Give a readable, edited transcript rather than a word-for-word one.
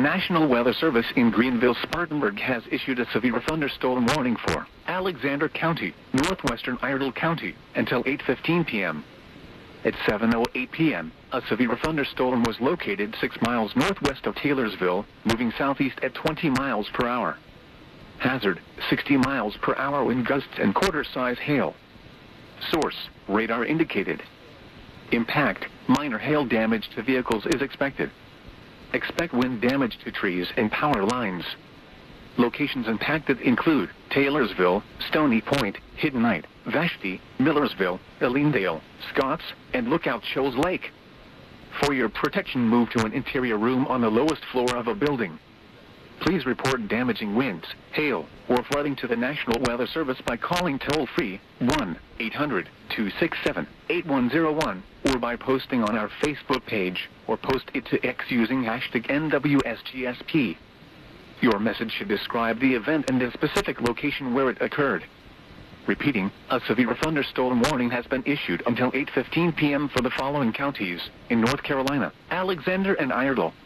National Weather Service in Greenville-Spartanburg has issued a severe thunderstorm warning for Alexander County, northwestern Iredell County, until 8:15 p.m. At 7:08 p.m., a severe thunderstorm was located 6 miles northwest of Taylorsville, moving southeast at 20 miles per hour. Hazard, 60 miles per hour wind gusts and quarter-size hail. Source, radar indicated. Impact, minor hail damage to vehicles is expected. Expect wind damage to trees and power lines. Locations impacted include Taylorsville, Stony Point, Hiddenite, Vashti, Millersville, Elendale, Scotts, and Lookout Shoals Lake. For your protection, move to an interior room on the lowest floor of a building. Please report damaging winds, hail, or flooding to the National Weather Service by calling toll-free 1-800-267-8101 or by posting on our Facebook page or post it to X using hashtag NWSGSP. Your message should describe the event and the specific location where it occurred. Repeating, a severe thunderstorm warning has been issued until 8:15 p.m. for the following counties in North Carolina: Alexander and Iredell,